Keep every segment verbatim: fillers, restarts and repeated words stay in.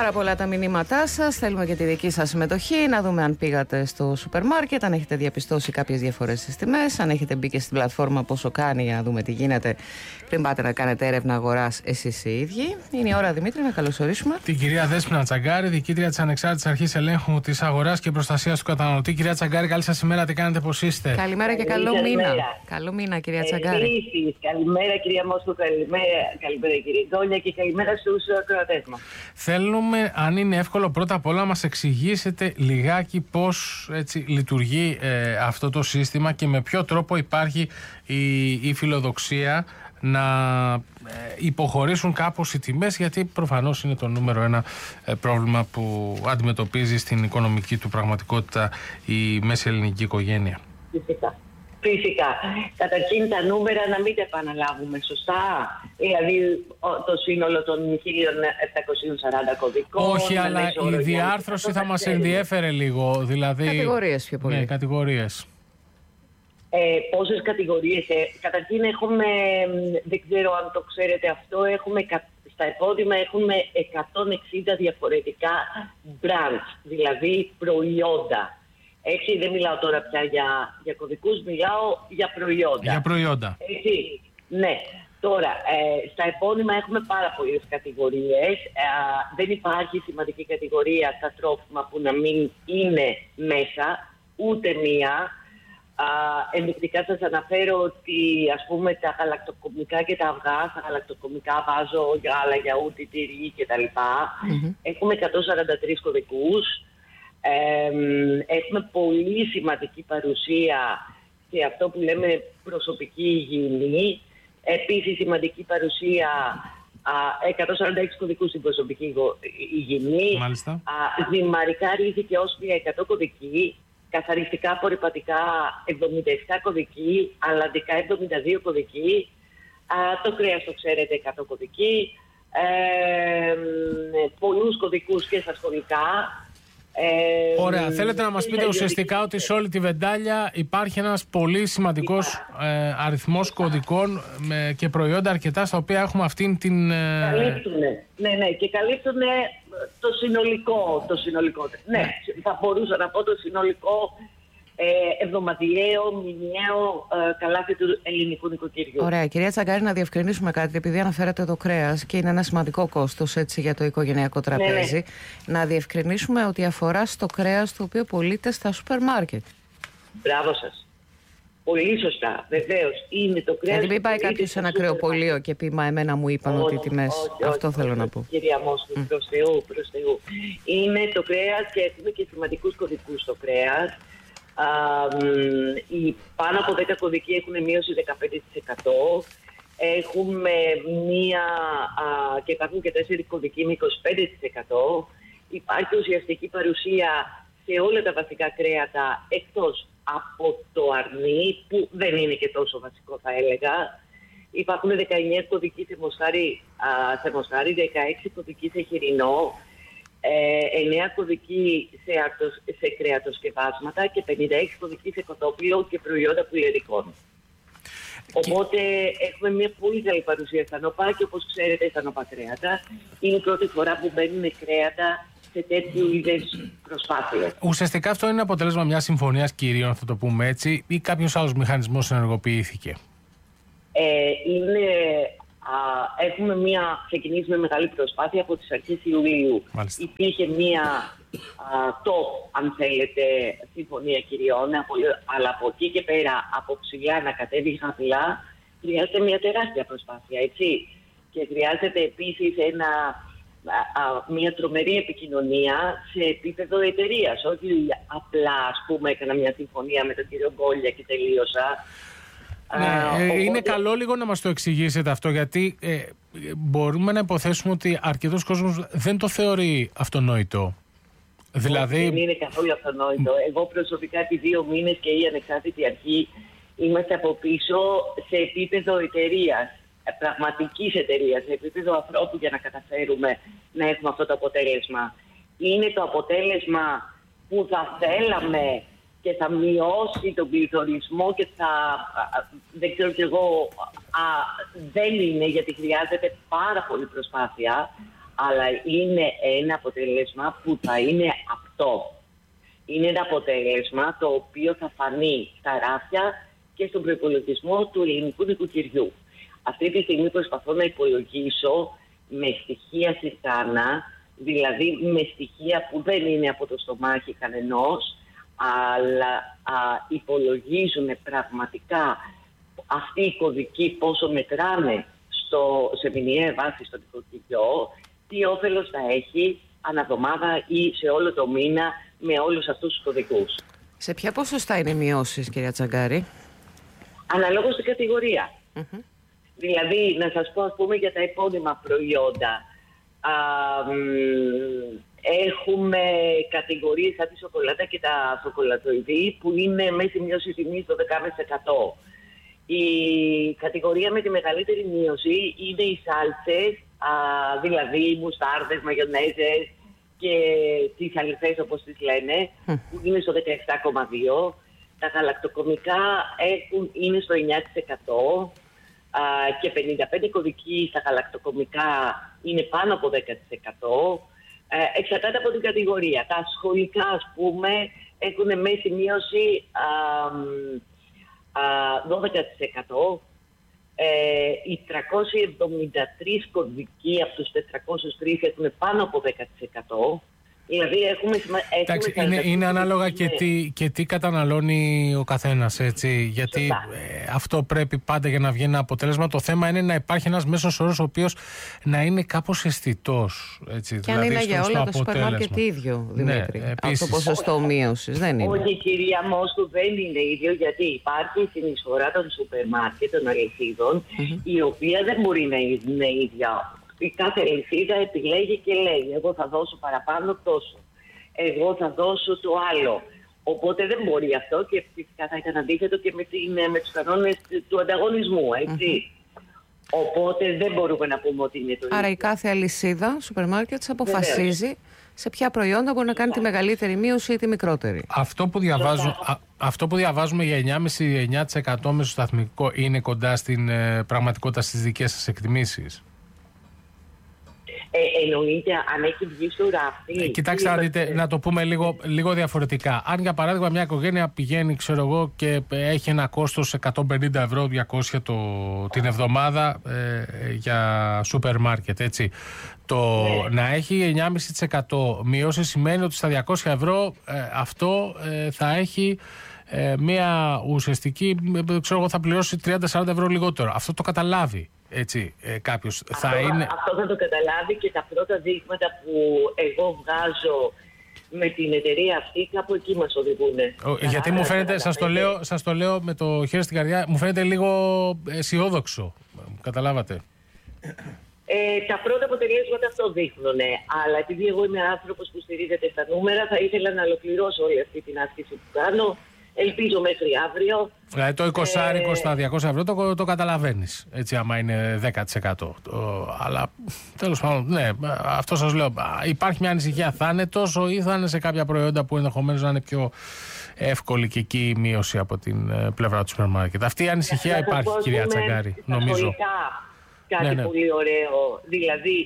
Πάρα πολλά τα μηνύματά σας. Θέλουμε και τη δική σας συμμετοχή. Να δούμε αν πήγατε στο σούπερ μάρκετ, αν έχετε διαπιστώσει κάποιες διαφορές στις τιμές, αν έχετε μπει και στην πλατφόρμα πόσο κάνει για να δούμε τι γίνεται πριν πάτε να κάνετε έρευνα αγοράς εσείς οι ίδιοι. Είναι η ώρα, Δημήτρη, να καλωσορίσουμε την κυρία Δέσποινα Τσαγκάρη, διοικήτρια της Ανεξάρτητης Αρχής Ελέγχου της Αγοράς και Προστασίας του Καταναλωτή. Κυρία Τσαγκάρη, καλή σας ημέρα. Τι κάνετε, πώς είστε? Καλημέρα και καλό καλημέρα. μήνα. Καλό μήνα, κυρία Τσαγκάρη. Επίσης, καλημέρα, κυρία Μόσκου, καλημέρα, καλημέρα κύριε Γκόλια και καλημέρα στους ακροατές μας. Θέλουμε, αν είναι εύκολο, πρώτα απ' όλα να μας εξηγήσετε λιγάκι πώς έτσι λειτουργεί ε, αυτό το σύστημα και με ποιο τρόπο υπάρχει η, η φιλοδοξία να ε, υποχωρήσουν κάπως οι τιμές, γιατί προφανώς είναι το νούμερο ένα ε, πρόβλημα που αντιμετωπίζει στην οικονομική του πραγματικότητα η μέση ελληνική οικογένεια. Φυσικά. Φυσικά. Καταρχήν τα νούμερα να μην τα επαναλάβουμε σωστά. Δηλαδή το σύνολο των χίλια επτακόσιων σαράντα κωδικών. Όχι, αλλά η διάρθρωση θα μας ενδιέφερε λίγο. Δηλαδή, κατηγορίες πιο πολύ. Ναι, κατηγορίες. Ε, πόσες κατηγορίες. Ε, καταρχήν έχουμε, δεν ξέρω αν το ξέρετε αυτό, έχουμε στα επώδυμα έχουμε εκατόν εξήντα διαφορετικά brands, δηλαδή προϊόντα. Έτσι, δεν μιλάω τώρα πια για, για κωδικούς, μιλάω για προϊόντα. Για προϊόντα. Έτσι, ναι. Τώρα, ε, στα επώνυμα έχουμε πάρα πολλές κατηγορίες. Ε, δεν υπάρχει σημαντική κατηγορία στα τρόφιμα που να μην είναι μέσα, ούτε μία. Ε, ενδεικτικά σας αναφέρω ότι, ας πούμε, τα γαλακτοκομικά και τα αυγά, στα γαλακτοκομικά βάζω γάλα, γιαούρτι, τυρί κτλ. Mm-hmm. Έχουμε εκατόν σαράντα τρεις κωδικούς. Ε, έχουμε πολύ σημαντική παρουσία σε αυτό που λέμε προσωπική υγιεινή. Επίσης σημαντική παρουσία α, εκατόν σαράντα έξι κωδικούς στην προσωπική υγιεινή. Μάλιστα. Α, ζυμαρικά ρύζι και όσπρια εκατό κωδικοί. Καθαριστικά απορρυπατικά εβδομήντα επτά κωδικοί. αλλαντικά εβδομήντα δύο κωδικοί. Α, το κρέας το ξέρετε εκατό κωδικοί. Ε, πολλούς κωδικούς και στα σχολικά. Ε, Ωραία. Θέλετε να μας πείτε ουσιαστικά ότι σε όλη τη βεντάλια υπάρχει ένας πολύ σημαντικός ε, αριθμός κωδικών με, και προϊόντα αρκετά στα οποία έχουμε αυτήν την... Ε... Καλύπτουνε. Ναι, ναι. Και καλύπτουνε το συνολικό. Το συνολικό. Ναι, ναι, θα μπορούσα να πω το συνολικό ε, εβδομαδιαίο, μηνιαίο ε, καλάθι του ελληνικού νοικοκυριού. Ωραία. Κυρία Τσαγκάρη, να διευκρινίσουμε κάτι, επειδή αναφέρατε το κρέας και είναι ένα σημαντικό κόστος έτσι, για το οικογενειακό τραπέζι. Ναι, ναι. Να διευκρινίσουμε ότι αφορά στο κρέας το οποίο πωλείται στα σούπερ μάρκετ. Μπράβο σας. Πολύ σωστά, βεβαίως. Είναι το κρέας. Δηλαδή, μην πάει κάποιος σε ένα κρεοπωλείο και πει μα εμένα μου είπαν όχι, ότι οι τιμές. Όχι, αυτό όχι, θέλω όχι, να πω. Κυρία Μόσχου, mm. προς Θεού, προς Θεού. Είναι το κρέας και έχουμε και σημαντικούς κωδικούς στο κρέας. Α, οι πάνω από δέκα κωδικοί έχουν μείωση δεκαπέντε τοις εκατό. Έχουμε μία α, και υπάρχουν και τέσσερις κωδικοί με είκοσι πέντε τοις εκατό. Υπάρχει ουσιαστική παρουσία σε όλα τα βασικά κρέατα εκτός από το αρνί, που δεν είναι και τόσο βασικό θα έλεγα. Υπάρχουν δεκαεννέα κωδικοί σε μοσχάρι, α, σε μοσχάρι, δεκαέξι κωδικοί σε χοιρινό, ε, εννέα κωδικοί σε, αρτος, σε κρεατοσκευάσματα και πενήντα έξι κωδικοί σε κοτόπουλο και προϊόντα πουλερικών. Οπότε έχουμε μια πολύ καλή παρουσία στα νοπά και όπως ξέρετε στα νοπά κρέατα είναι η πρώτη φορά που μπαίνουν κρέατα σε τέτοιου είδους προσπάθειες. Ουσιαστικά αυτό είναι αποτέλεσμα μιας συμφωνίας κυρίων, θα το πούμε έτσι, ή κάποιος άλλος μηχανισμός ενεργοποιήθηκε? Ε, είναι, α, έχουμε μια, ξεκινήσει με μεγάλη προσπάθεια από τις αρχές Ιουλίου. Μάλιστα. Υπήρχε μια top, αν θέλετε, συμφωνία κυριών, αλλά από εκεί και πέρα, από ψηλά να κατέβει χαμηλά, χρειάζεται μια τεράστια προσπάθεια, έτσι. Και χρειάζεται επίσης ένα... μια τρομερή επικοινωνία σε επίπεδο εταιρείας. Όχι απλά, ας πούμε, έκανα μια συμφωνία με τον κύριο Γκόλια και τελείωσα. Ναι, Α, ε, οπότε... Είναι καλό λίγο να μας το εξηγήσετε αυτό, γιατί ε, μπορούμε να υποθέσουμε ότι αρκετός κόσμος δεν το θεωρεί αυτονόητο. Δηλαδή... Δεν είναι καθόλου αυτονόητο. Εγώ προσωπικά επί δύο μήνες και η Ανεξάρτητη Αρχή είμαστε από πίσω σε επίπεδο εταιρείας. Πραγματικής εταιρείας, σε επίπεδο ανθρώπου, για να καταφέρουμε να έχουμε αυτό το αποτέλεσμα. Είναι το αποτέλεσμα που θα θέλαμε και θα μειώσει τον πληθωρισμό και θα, δεν ξέρω κι εγώ, α, δεν είναι, γιατί χρειάζεται πάρα πολύ προσπάθεια, αλλά είναι ένα αποτέλεσμα που θα είναι αυτό. Είναι ένα αποτέλεσμα το οποίο θα φανεί στα ράφια και στον προϋπολογισμό του ελληνικού νοικοκυριού. Αυτή τη στιγμή προσπαθώ να υπολογίσω με στοιχεία συρκάνα, δηλαδή με στοιχεία που δεν είναι από το στομάχι κανενός, αλλά α, υπολογίζουν πραγματικά αυτοί οι κωδικοί πόσο μετράνε στο, σε μηνιαία βάση στο νοικοκυριό, τι όφελος θα έχει αναβδομάδα ή σε όλο το μήνα με όλους αυτούς τους κωδικούς. Σε ποια ποσοστά είναι οι μειώσεις, κυρία Τσαγκάρη? Αναλόγως στην κατηγορία. Mm-hmm. Δηλαδή, να σας πω, ας πούμε, για τα επώνυμα προϊόντα. Α, μ, έχουμε κατηγορίες σαν τη σοκολάτα και τα σοκολατοειδή που είναι μέση μείωση τιμής το δέκα τοις εκατό. Η κατηγορία με τη μεγαλύτερη μείωση είναι οι σάλτσες, α, δηλαδή οι μουστάρδες, μαγιονέζες και τις αληθές όπως τις λένε, που είναι στο δεκαεπτά κόμμα δύο. Τα γαλακτοκομικά έχουν, είναι στο εννιά τοις εκατό α, και πενήντα πέντε κωδικοί στα γαλακτοκομικά είναι πάνω από δέκα τοις εκατό. Ε, εξαρτάται από την κατηγορία. Τα σχολικά, ας πούμε, έχουν μέση μείωση α, α, δώδεκα τοις εκατό. Ε, οι τριακόσιοι εβδομήντα τρεις κωδικοί από τους τετρακόσιους τρία έχουν πάνω από δέκα τοις εκατό. Δηλαδή έχουμε, Εντάξει, έχουμε είναι, είναι ανάλογα και τι, και τι καταναλώνει ο καθένας, έτσι. Γιατί ε, αυτό πρέπει πάντα για να βγει ένα αποτέλεσμα. Το θέμα είναι να υπάρχει ένας μέσος όρος ο οποίος να είναι κάπως αισθητός. Έτσι, και δηλαδή αν είναι στο, για στο όλα το σούπερ μάρκετ ίδιο, Δημήτρη. Ναι, αυτό το ποσοστό μείωσης δεν είναι. Όχι, κυρία Μόσκου, δεν είναι ίδιο, γιατί υπάρχει η συνεισφορά των σούπερ μάρκετ, των αλυσίδων, mm-hmm. η οποία δεν μπορεί να είναι ίδια. Η κάθε αλυσίδα επιλέγει και λέει: εγώ θα δώσω παραπάνω τόσο. Εγώ θα δώσω το άλλο. Οπότε δεν μπορεί αυτό και φυσικά θα ήταν αντίθετο και με, την, με τους κανόνες του ανταγωνισμού, έτσι. Mm-hmm. Οπότε δεν μπορούμε να πούμε ότι είναι το ίδιο. Άρα η κάθε αλυσίδα σούπερ μάρκετ αποφασίζει Βεβαίως. σε ποια προϊόντα μπορεί να κάνει τη μεγαλύτερη μείωση ή τη μικρότερη. Αυτό που, διαβάζω, α, αυτό που διαβάζουμε για εννιά κόμμα πέντε με εννιά τοις εκατό μεσοσταθμικό είναι κοντά στην ε, πραγματικότητα στις δικές σας εκτιμήσεις? Ε, εννοείται αν έχει βγει στο ράφι. Ε, κοιτάξτε να δείτε, να το πούμε λίγο, λίγο διαφορετικά. Αν για παράδειγμα μια οικογένεια πηγαίνει, ξέρω εγώ, και έχει ένα κόστος εκατόν πενήντα ευρώ, διακόσια το, την εβδομάδα ε, για σούπερ μάρκετ, έτσι. Το ναι. να έχει εννιά κόμμα πέντε τοις εκατό μείωση σημαίνει ότι στα διακόσια ευρώ ε, αυτό ε, θα έχει ε, μια ουσιαστική, ξέρω εγώ, θα πληρώσει τριάντα με σαράντα ευρώ λιγότερο. Αυτό το καταλάβει. Έτσι, ε, κάποιος αυτό, θα είναι... αυτό θα το καταλάβει και τα πρώτα δείγματα που εγώ βγάζω με την εταιρεία αυτή κάπου εκεί μας οδηγούν. Γιατί Άρα, μου φαίνεται, σας το, λέω, σας το λέω με το χέρι στην καρδιά, μου φαίνεται λίγο αισιόδοξο. Καταλάβατε? Ε, τα πρώτα αποτελέσματα αυτό δείχνουν. Αλλά επειδή εγώ είμαι άνθρωπος που στηρίζεται στα νούμερα, θα ήθελα να ολοκληρώσω όλη αυτή την άσκηση που κάνω. Ελπίζω μέχρι αύριο. Δηλαδή το εικοσάρικο ε... στα διακόσια ευρώ το, το καταλαβαίνεις, έτσι, άμα είναι δέκα τοις εκατό. Το, αλλά τέλος πάντων, ναι, αυτό σας λέω. Υπάρχει μια ανησυχία, θα είναι τόσο ή θα είναι σε κάποια προϊόντα που ενδεχομένως να είναι πιο εύκολη και εκεί η μείωση από την πλευρά του σούπερ μάρκετ. Αυτή η ανησυχία υπάρχει, πω, κυρία Τσαγκάρη, νομίζω. Κάτι ναι, ναι. πολύ ωραίο. Δηλαδή,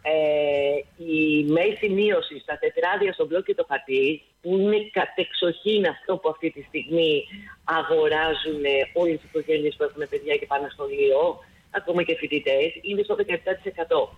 ε, η μέση μείωση στα τετράδια στο μπλοκ και το χαρτί, που είναι κατεξοχήν αυτό που αυτή τη στιγμή αγοράζουν όλες οι οικογένειες που έχουν παιδιά και πάνε στο σχολείο, ακόμα και φοιτητές, είναι στο δεκαεπτά τοις εκατό.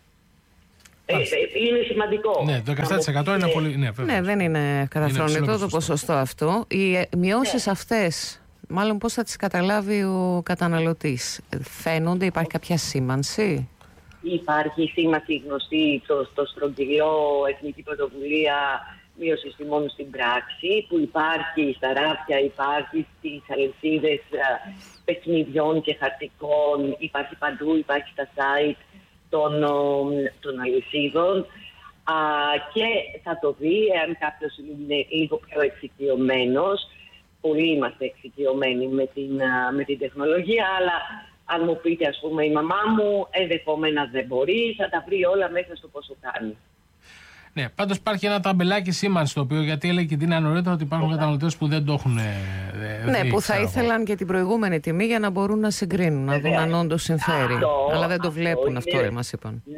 Ε, είναι σημαντικό. Ναι, το δεκαεπτά τοις εκατό είναι πολύ. Ναι, ναι, δεν είναι καταφρονητό το ποσοστό αυτό. Οι μειώσεις ναι. αυτές, μάλλον πώς θα τις καταλάβει ο καταναλωτής? Φαίνονται, υπάρχει κάποια σήμανση? Υπάρχει σήμανση γνωστή στο, στο στρογγυλό Εθνική Πρωτοβουλία Μείωσης Τιμών στην πράξη, που υπάρχει στα ράφια, υπάρχει στις αλυσίδες παιχνιδιών και χαρτικών, υπάρχει παντού, υπάρχει στα site των, των αλυσίδων. Α, και θα το δει εάν κάποιος είναι λίγο πιο εξοικειωμένος. Πολλοί είμαστε εξοικειωμένοι με την, με την τεχνολογία, αλλά αν μου πείτε, ας πούμε, η μαμά μου ενδεχόμενα δεν μπορεί, θα τα βρει όλα μέσα στο πόσο κάνει. Ναι, πάντως υπάρχει ένα ταμπελάκι σήμανση το οποίο, γιατί έλεγε και την νωρίτερα ότι υπάρχουν καταναλωτές που δεν το έχουν δει. Ναι, που θα ήθελαν και την προηγούμενη τιμή για να μπορούν να συγκρίνουν, να δουν αν όντως συμφέρει. Αυτό, Αλλά δεν το βλέπουν αυτό, αυτό μας είπαν. Ναι,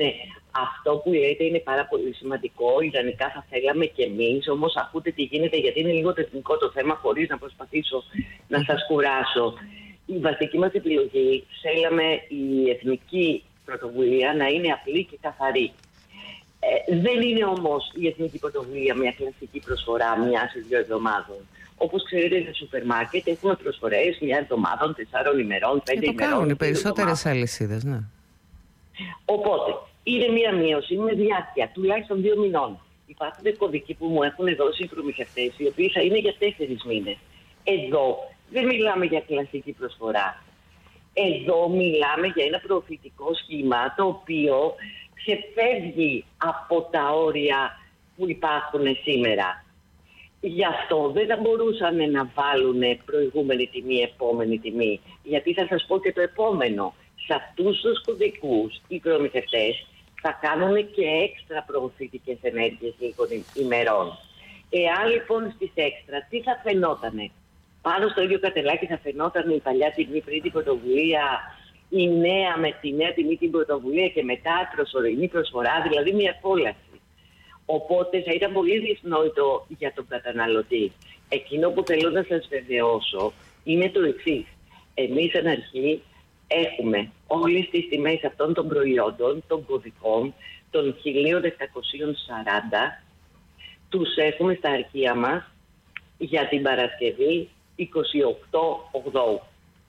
αυτό που λέτε είναι πάρα πολύ σημαντικό. Ιδανικά θα θέλαμε κι εμείς, όμως ακούτε τι γίνεται, γιατί είναι λίγο τεχνικό το θέμα, χωρίς να προσπαθήσω να σας κουράσω. Η βασική μας επιλογή, θέλαμε η εθνική πρωτοβουλία να είναι απλή και καθαρή. Ε, δεν είναι όμως η εθνική πρωτοβουλία μια κλασική προσφορά μιας ή δύο εβδομάδων. Όπως ξέρετε, στα σούπερ μάρκετ έχουμε προσφορές μια εβδομάδων, τεσσάρων ημερών, πέντε ημερών. Και το κάνουν οι περισσότερες αλυσίδες, ναι. Οπότε, είναι μια μείωση με διάρκεια τουλάχιστον δύο μηνών. Υπάρχουν κωδικοί που μου έχουν δώσει οι προμηθευτές, οι οποίοι θα είναι για τέσσερις μήνες. Εδώ δεν μιλάμε για κλασική προσφορά. Εδώ μιλάμε για ένα προωθητικό σχήμα, το οποίο ξεφεύγει από τα όρια που υπάρχουν σήμερα. Γι' αυτό δεν θα μπορούσαν να βάλουν προηγούμενη τιμή, επόμενη τιμή. Γιατί θα σας πω και το επόμενο. Σε αυτούς τους κωδικούς οι προμηθευτές θα κάνουν και έξτρα προωθητικές ενέργειες λίγων ημερών. Εάν λοιπόν στις έξτρα, τι θα φαινότανε? Πάνω στο ίδιο κατελάκι θα φαινόταν η παλιά τιμή πριν την πρωτοβουλία, η νέα με τη νέα τιμή την πρωτοβουλία και μετά προσωρινή προσφορά, δηλαδή μια κόλαση. Οπότε θα ήταν πολύ δυσνόητο για τον καταναλωτή. Εκείνο που θέλω να σας βεβαιώσω είναι το εξής. Εμείς εν αρχή έχουμε όλες τις τιμές αυτών των προϊόντων, των κωδικών, των χίλια επτακόσια σαράντα, τους έχουμε στα αρχεία μας για την Παρασκευή είκοσι οκτώ Οκτώβρη.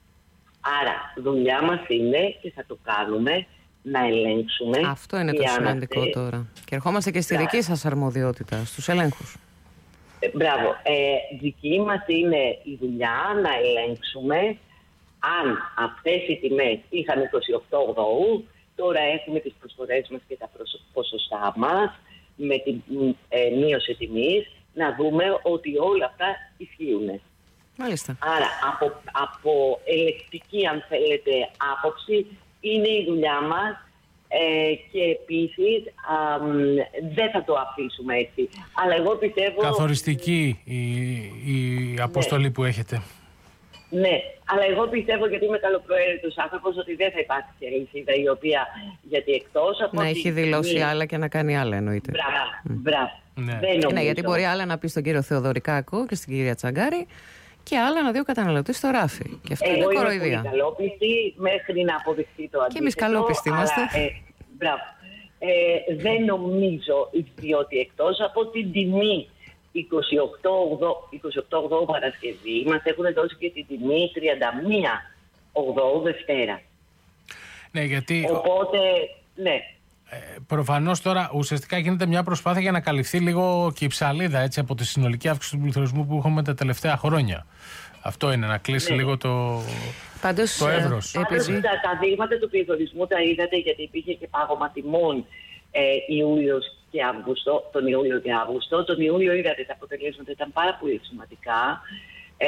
Άρα δουλειά μας είναι και θα το κάνουμε να ελέγξουμε. Αυτό είναι το σημαντικό αυτές... τώρα. Και ερχόμαστε και στη Μπράβο. δική σας αρμοδιότητα, στους ελέγχους. Ε, μπράβο. Ε, δική μας είναι η δουλειά να ελέγξουμε αν αυτές οι τιμές είχαν είκοσι οκτώ Οκτώβρη, τώρα έχουμε τις προσφορές μας και τα ποσοστά μας με την ε, μείωση τιμής, να δούμε ότι όλα αυτά ισχύουν. Μάλιστα. Άρα από, από ελεκτική, αν θέλετε, άποψη είναι η δουλειά μας ε, και επίσης α, δεν θα το αφήσουμε έτσι. Αλλά εγώ πιστεύω... Καθοριστική η, η αποστολή ναι. που έχετε. Ναι, αλλά εγώ πιστεύω, γιατί είμαι καλοπροαίρετος άνθρωπος, ότι δεν θα υπάρξει αλυσίδα η οποία, γιατί εκτός από... Να έχει δηλώσει μη... άλλα και να κάνει άλλα, εννοείται. Μπράβο, mm. μπράβο. Ναι. Δεν νομίζω. Ναι, γιατί μπορεί άλλα να πει στον κύριο Θεοδωρικάκο και στην κυρία Τσαγκάρη και άλλα να δει ο καταναλωτής στο ράφι. Και αυτό εγώ είναι κοροϊδία. Εγώ είμαι πολύ καλόπιστη μέχρι να αποδειχθεί το αντίθετο. Και εμείς καλόπιστοι είμαστε. Ε, μπράβο. Ε, δεν νομίζω, διότι εκτός από την τιμή είκοσι οκτώ Οκτώβρη Παρασκευή, μας έχουν δώσει και την τιμή τριάντα μία Οκτώβρη Δευτέρα. Ναι, γιατί... Οπότε, ναι. Ε, προφανώς τώρα ουσιαστικά γίνεται μια προσπάθεια για να καλυφθεί λίγο και η ψαλίδα, έτσι, από τη συνολική αύξηση του πληθωρισμού που έχουμε τα τελευταία χρόνια. Αυτό είναι, να κλείσει ναι. λίγο το, Πάντως, το εύρος. Ε, Πάντως, τα, τα δείγματα του πληθωρισμού τα είδατε, γιατί υπήρχε και πάγωμα τιμών ε, Ιούλιος και Αύγουστο, τον Ιούλιο και Αύγουστο. Τον Ιούλιο είδατε τα αποτελέσματα, ήταν πάρα πολύ σημαντικά. Ε,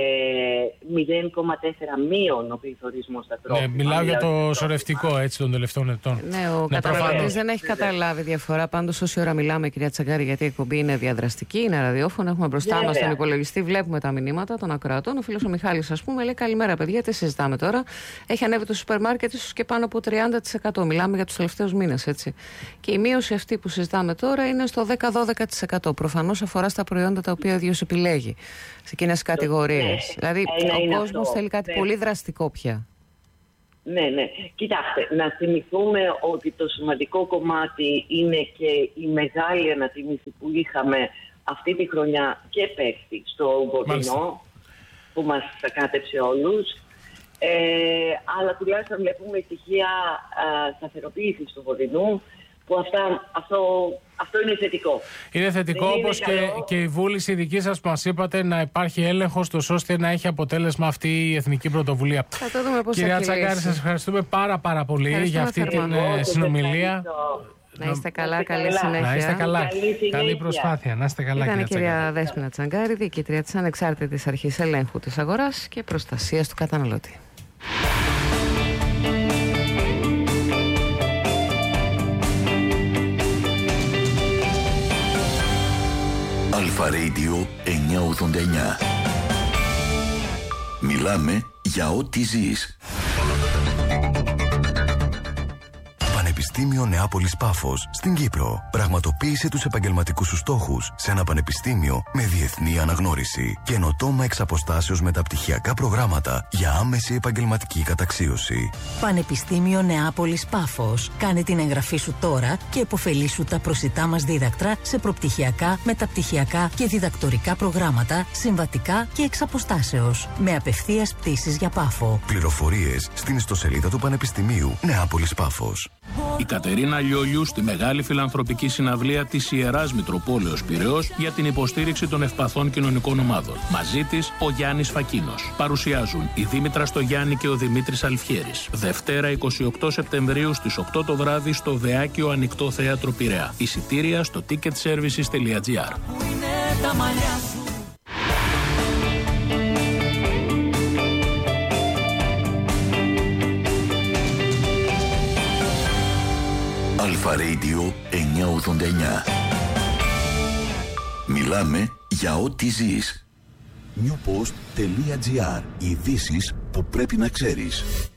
μηδέν κόμμα τέσσερα μείον ο πληθωρισμός στα τρόφιμα. Ναι, μιλάω για το σωρευτικό, έτσι, των τελευταίων ετών. Ναι, ο ναι, καταναλωτής δεν έχει καταλάβει διαφορά. Πάντως, όση ώρα μιλάμε, κυρία Τσαγκάρη, γιατί η εκπομπή είναι διαδραστική, είναι ραδιόφωνο, έχουμε μπροστά μας τον υπολογιστή, βλέπουμε τα μηνύματα των ακροατών. Ο φίλος ο Μιχάλης, ας πούμε, λέει: καλημέρα, παιδιά, τι συζητάμε τώρα? Έχει ανέβει το σούπερ μάρκετ ίσως και πάνω από τριάντα τοις εκατό. Μιλάμε για τους τελευταίους μήνες, έτσι. Και η μείωση αυτή που συζητάμε τώρα είναι στο δέκα με δώδεκα τοις εκατό. Προφανώς αφορά στα προϊόντα τα οποία ο ίδιος επιλέγει σε εκείνες κατηγορίες. Δηλαδή, ο κόσμος θέλει κάτι ναι. πολύ δραστικό πια. Ναι, ναι. Κοιτάξτε, να θυμηθούμε ότι το σημαντικό κομμάτι είναι και η μεγάλη ανατίμηση που είχαμε αυτή τη χρονιά και πέρσι στο Βορεινό, που μας κάτεψε όλους. Ε, αλλά τουλάχιστον βλέπουμε στοιχεία σταθεροποίησης του Βορεινού, που αυτά, αυτό, αυτό είναι θετικό. Είναι θετικό, όπως και, και η βούληση δική σας που μας είπατε να υπάρχει έλεγχος τόσο ώστε να έχει αποτέλεσμα αυτή η εθνική πρωτοβουλία. Θα το δούμε πώς Κυρία θα Τσαγκάρη, σας ευχαριστούμε πάρα πάρα πολύ για αυτή θερμά. την Εγώ, συνομιλία. Να είστε καλά, καλή συνέχεια. Να είστε καλά. Καλή, καλή προσπάθεια. Να είστε καλά, Ήταν κυρία η κυρία Τσαγκάρη. Δέσποινα Τσαγκάρη, διοικήτρια της Ανεξάρτητης Αρχής Ελέγχου της Αγοράς και Προστασίας του Καταναλωτή. Αλφα Radio εννιακόσια ογδόντα εννιά. Μιλάμε για ό,τι ζεις. Πανεπιστήμιο Πανεπιστήμιο Νεάπολης Πάφος στην Κύπρο. Πραγματοποίησε τους επαγγελματικούς σου στόχους σε ένα πανεπιστήμιο με διεθνή αναγνώριση. Καινοτόμα εξ αποστάσεως μεταπτυχιακά προγράμματα για άμεση επαγγελματική καταξίωση. Πανεπιστήμιο Νεάπολης Πάφος. Κάνε την εγγραφή σου τώρα και επωφελήσου τα προσιτά μας δίδακτρα σε προπτυχιακά, μεταπτυχιακά και διδακτορικά προγράμματα, συμβατικά και εξ αποστάσεως. Με απευθείας πτήσεις για Πάφο. Πληροφορίες στην ιστοσελίδα του Πανεπιστημίου Νεάπολης Πάφος. Η Κατερίνα Λιόλιου στη μεγάλη φιλανθρωπική συναυλία της Ιεράς Μητροπόλεως Πειραιώς για την υποστήριξη των ευπαθών κοινωνικών ομάδων. Μαζί της ο Γιάννης Φακίνος. Παρουσιάζουν η Δήμητρα Στογιάννη και ο Δημήτρης Αλφιέρης. Δευτέρα εικοστή ογδόη Σεπτεμβρίου στις οκτώ το βράδυ στο Βεάκιο Ανοιχτό Θέατρο Πειραιά. Εισιτήρια στο ticket services τελεία gr. Αλφα Radio εννιακόσια ογδόντα εννιά. Μιλάμε για ό,τι ζεις. newpost τελεία gr. Ειδήσεις που πρέπει να ξέρεις.